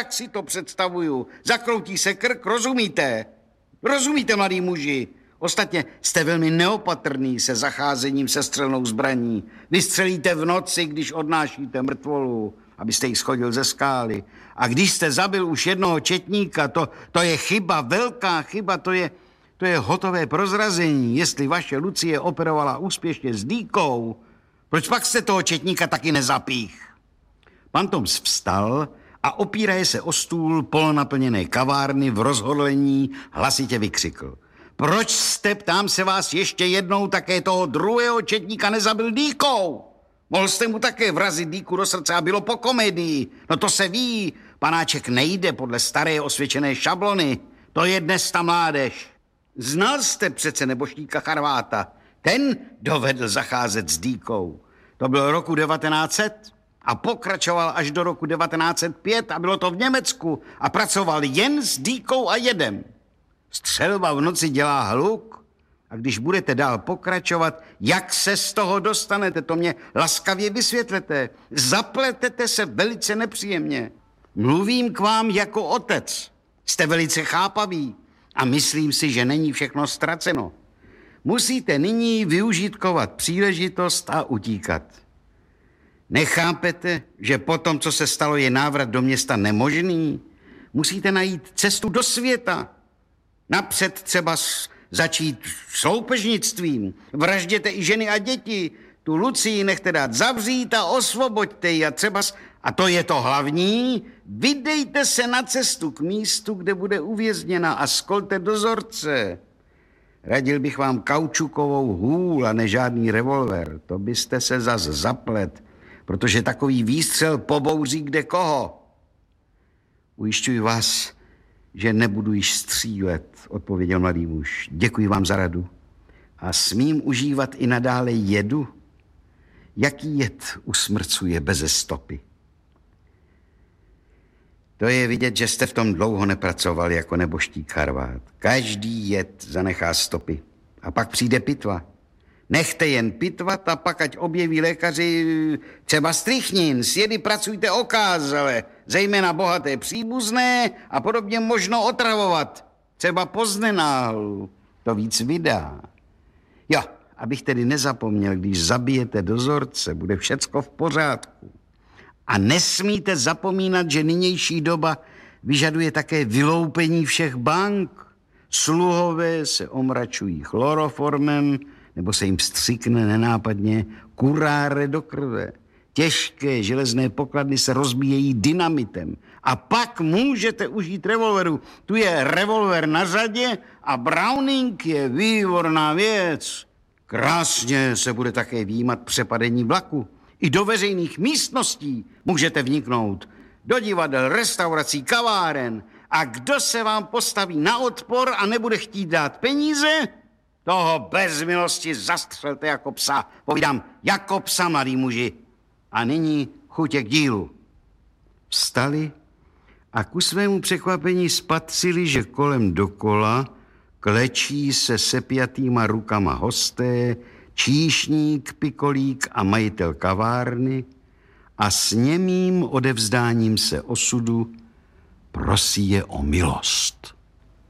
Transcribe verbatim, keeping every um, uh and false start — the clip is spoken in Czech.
tak si to představuju. Zakroutí se krk, rozumíte? Rozumíte, mladý muži? Ostatně jste velmi neopatrný se zacházením se střelnou zbraní. Vystřelíte v noci, když odnášíte mrtvolu, abyste ji schodil ze skály. A když jste zabil už jednoho četníka, to, to je chyba, velká chyba, to je, to je hotové prozrazení. Jestli vaše Lucie operovala úspěšně s dýkou, proč pak jste toho četníka taky nezapích? Pan Toms vstal a opíraje se o stůl polonaplněné kavárny v rozhodlení hlasitě vykřikl. Proč jste, ptám se vás ještě jednou, také toho druhého četníka nezabil dýkou? Mohl jste mu také vrazit dýku do srdce a bylo po komedii. No to se ví, panáček nejde podle staré osvědčené šablony. To je dnes ta mládež. Znal jste přece nebožníka Charváta. Ten dovedl zacházet s dýkou. To bylo roku devatenáct set a pokračoval až do roku devatenáct set pět a bylo to v Německu a pracoval jen s dýkou a jedem. Střelba v noci dělá hluk a když budete dál pokračovat, jak se z toho dostanete, to mě laskavě vysvětlete. Zapletete se velice nepříjemně. Mluvím k vám jako otec. Jste velice chápaví a myslím si, že není všechno ztraceno. Musíte nyní využitkovat příležitost a utíkat. Nechápete, že po tom, co se stalo, je návrat do města nemožný? Musíte najít cestu do světa. Napřed třeba začít soupežnictvím. Vražděte i ženy a děti. Tu Lucii nechte dát zavřít a osvoboďte ji. A třeba, a to je to hlavní, vydejte se na cestu k místu, kde bude uvězněna a skolte dozorce. Radil bych vám kaučukovou hůl a ne žádný revolver. To byste se zas zaplet, protože takový výstřel pobouří kde koho. Ujišťuji vás, že nebudu již střílet, odpověděl mladý muž. Děkuji vám za radu. A smím užívat i nadále jedu? Jaký jed usmrcuje beze stopy? To je vidět, že jste v tom dlouho nepracoval jako nebožtík Charvát. Každý jed zanechá stopy. A pak přijde pitva. Nechte jen pitvat a pak ať objeví lékaři třeba strychnin. S jedy pracujte okázale, zejména bohaté příbuzné a podobně možno otravovat. Třeba poznenáhlu. To víc vydá. Jo, abych tedy nezapomněl, když zabijete dozorce, bude všecko v pořádku. A nesmíte zapomínat, že nynější doba vyžaduje také vyloupení všech bank. Sluhové se omračují chloroformem, nebo se jim vstřikne nenápadně kuráre do krve. Těžké železné pokladny se rozbíjejí dynamitem. A pak můžete užít revolveru. Tu je revolver na řadě a Browning je výborná věc. Krásně se bude také výjímat přepadení vlaku. I do veřejných místností můžete vniknout. Do divadel, restaurací, kaváren. A kdo se vám postaví na odpor a nebude chtít dát peníze, toho bez milosti zastřelte jako psa. Povídám, jako psa, mladý muži. A nyní chutě k dílu. Vstali a ku svému překvapení spatřili, že kolem dokola klečí se sepjatýma rukama hosté, číšník, pikolík a majitel kavárny a s němým odevzdáním se osudu prosí je o milost.